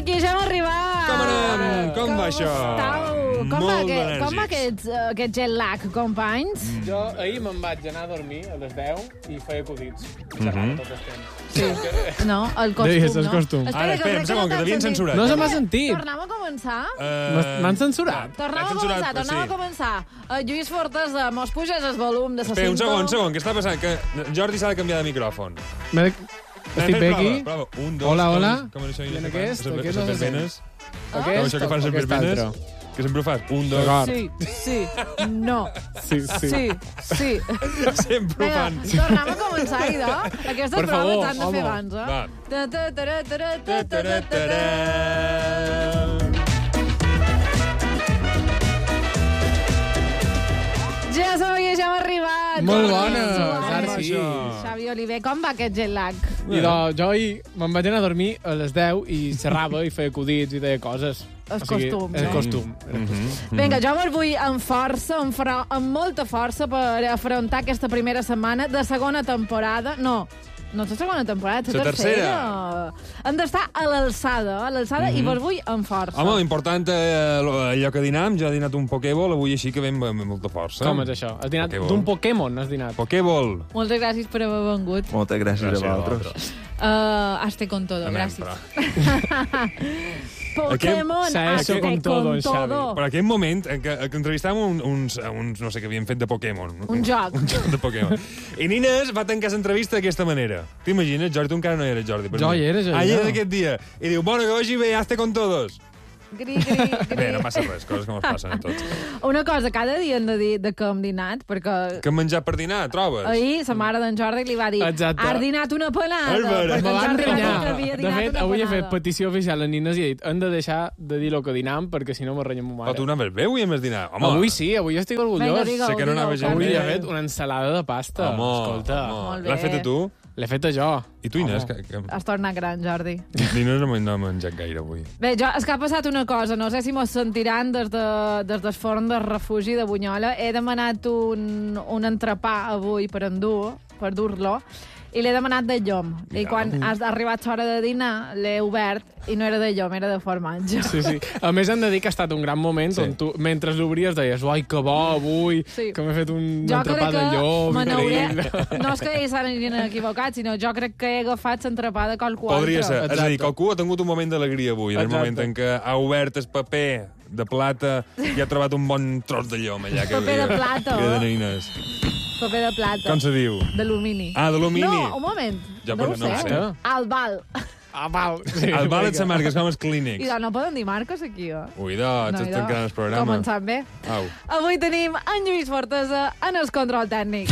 aquí, ja hem arribat. Com anem? Com va això? Com va Molt aquest jet lag, companys? Jo ahir me'n vaig anar a dormir a les 10 i feia acudits. Xerrava tot el temps. Sí. No, el costum, Deies, el no? costum. Ara, espera un segon, que t'havien censurat. No se m'ha sentit. Tornem a començar? M'han censurat. Tornem a començar. Lluís Fortes, mos puges el volum de la Espera, cinta. un segon, què està passant? Que Jordi s'ha de canviar de micròfon. Estic bé aquí? Prova. Un, dos, Hola, hola. Com això? I en aquest no se les sent. venes? Com Aquest això que fan o les aquest venes? altre? Que sempre ho fas. Un, dos... D'acord. Sí, no. Sí. Sí. Sempre ho Vinga, fan. tornem a començar, idò. Aquestes Per favor, proves s'han de fer home. abans, eh? Va. Ta-ta-ta-ra-ta-ra-ta-ta-ta-ta. Ja sabia, ja hem arribat. Molt Com bona, suau. ara sí. Xavi Oliver, com va aquest jet lag? I jo ahir me'n vaig anar a dormir a les 10 i xerrava i feia acudits i deia coses. El costum, El no? costum. Vinga, jo me'l vull amb força, amb molta força per afrontar aquesta primera setmana de segona temporada. No és la segona temporada, és la La tercera. Hem d'estar a l'alçada, i vos vull amb força. Home, important allò que dinam, jo he dinat un pokéball avui, així que ve amb molta força. Com és això? Has dinat Pokémon. d'un Pokémon, has dinat. Pokéball. Moltes gràcies per haver vengut. Moltes gràcies a vosaltres. Hazte con todo, Anem, gràcies. Pokémon, S'ha hecho con todo, Xavi. Per aquell moment en què entrevistàvem uns, no sé què havien fet de Pokémon. Un joc. Un joc de Pokémon. I Nines va tancar l'entrevista d'aquesta manera. T'imagines, Jordi? Tu encara no eres Jordi. Jo hi era, jo hi Ahir era. d'aquest dia. I diu, bueno, que vagi bé, hazte con todos. Gri. Bé, no passa res, coses com es passen a tots. Una cosa, cada dia hem de dir de què hem dinat, perquè Què hem menjat per dinar, trobes? ahir la mare d'en Jordi li va dir Exacte. has dinat una pelada. Álvaro. perquè Me en van Jordi va dir que renyar. havia De dinat fet, una avui he fet pelada. petició oficial a Nines i he dit hem de deixar de dir el que dinam perquè si no me renyem ma Però tu mare. anaves bé avui a més dinar? Home, Avui sí, avui estic orgullós. Vinga, digue'l, sé que no anaves Avui bé. he fet una ensalada de pasta. Escolta, Molt bé. L'has fet a tu? l'he feta jo. I tu, Inés? Home. Que... Has tornat gran, Jordi. Nines no ha menjat gaire avui. Bé, és que ha passat una cosa, no sé si mos sentiran des del forn del refugi de Bunyola. He demanat un entrepà avui per endur, per dur-lo, i l'he demanat de llom. I quan ha arribat l'hora de dinar, l'he obert i no era de llom, era de formatge. Sí. A més, hem de dir que ha estat un gran moment on tu, mentre l'obries, deies ai, que bo avui, que m'he fet un Jo entrepà crec de que llom. me n'hauré... increïble. No és que ells s'hagin equivocat, sinó jo crec que he agafat l'entrepà de qualcú Podria altre. ser. És a dir, qualcú ha tingut un moment d'alegria avui, en el Exacte. moment en què ha obert el paper de plata i ha trobat un bon tros de llom allà. Que Paper de plata, Que de eh? Nines. Paper de plata. Com se diu? D'alumini. Ah, d'alumini. No, un moment. Ja, no però ho no ho sé. sé. Albal. Ah, val. Sí, El val et vinga. sa marca, és com els I clínics. no poden dir marques aquí, eh? Ui, estàs tancant el programa. Començant bé. Au. Avui tenim en Lluís Fortesa en el control tècnic.